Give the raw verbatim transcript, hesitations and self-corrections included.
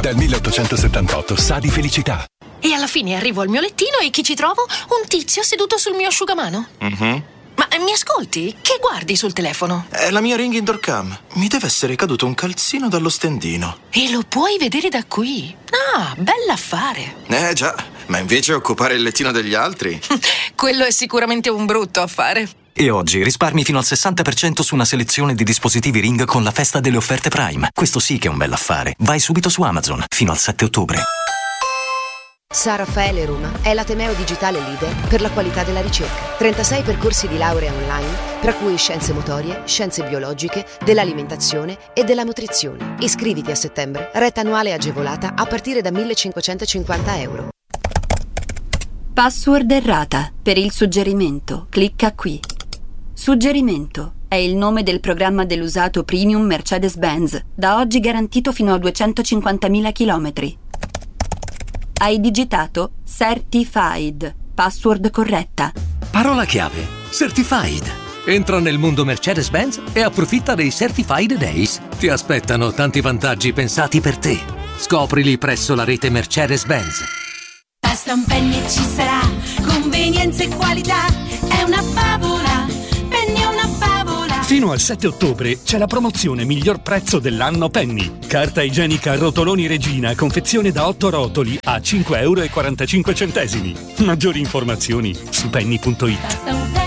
Dal milleottocentosettantotto sa di felicità. E alla fine arrivo al mio lettino e chi ci trovo? Un tizio seduto sul mio asciugamano. Mhm. Ma mi ascolti? Che guardi sul telefono? È la mia Ring Indoor Cam. Mi deve essere caduto un calzino dallo stendino. E lo puoi vedere da qui. Ah, bell'affare. Eh già, ma invece occupare il lettino degli altri? Quello è sicuramente un brutto affare. E oggi risparmi fino al sessanta per cento su una selezione di dispositivi Ring con la festa delle offerte Prime. Questo sì che è un bell'affare. Vai subito su Amazon, fino al sette ottobre. San Raffaele Roma è l'ateneo digitale leader per la qualità della ricerca. trentasei percorsi di laurea online, tra cui scienze motorie, scienze biologiche, dell'alimentazione e della nutrizione. Iscriviti a settembre, retta annuale agevolata a partire da millecinquecentocinquanta euro. Password errata. Per il suggerimento, clicca qui. Suggerimento è il nome del programma dell'usato premium Mercedes-Benz, da oggi garantito fino a duecentocinquantamila chilometri. Hai digitato Certified. Password corretta. Parola chiave: Certified. Entra nel mondo Mercedes-Benz e approfitta dei Certified Days. Ti aspettano tanti vantaggi pensati per te. Scoprili presso la rete Mercedes-Benz. Basta un penny e ci sarà convenienza e qualità. È una favola, Penny è una favola. Fino al sette ottobre c'è la promozione miglior prezzo dell'anno Penny. Carta igienica Rotoloni Regina, confezione da otto rotoli a cinque euro e quarantacinque centesimi. Maggiori informazioni su penny punto it. Basta un penny.